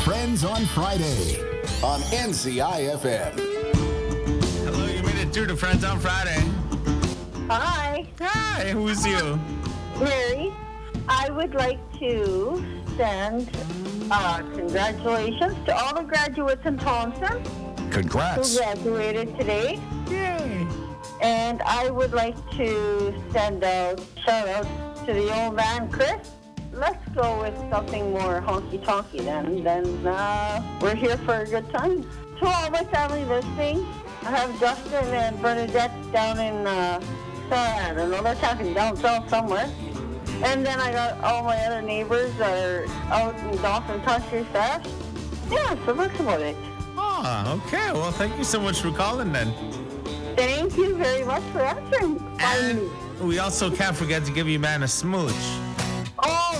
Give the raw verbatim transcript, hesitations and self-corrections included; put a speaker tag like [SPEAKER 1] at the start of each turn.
[SPEAKER 1] Friends on Friday on N C I F M.
[SPEAKER 2] Hello, you made it through to Friends on Friday.
[SPEAKER 3] Hi,
[SPEAKER 2] Hi, who's you?
[SPEAKER 3] Mary. I would like to send uh, congratulations to all the graduates in Thompson who
[SPEAKER 1] Congrats.
[SPEAKER 3] graduated today.
[SPEAKER 2] Yay.
[SPEAKER 3] And I would like to send out shout outs to the old man, Chris. Let's go with something more honky-tonky then. Then uh, we're here for a good time. To all my family listening, I have Justin and Bernadette down in, uh, I don't know, they're talking down south somewhere. And then I got all my other neighbors that are out in Dawson Country Fest. Yeah, so that's about it.
[SPEAKER 2] Oh, okay. Well, thank you so much for calling then.
[SPEAKER 3] Thank you very much for answering.
[SPEAKER 2] And
[SPEAKER 3] Finally.
[SPEAKER 2] we also can't forget to give you man a smooch.
[SPEAKER 3] Oh,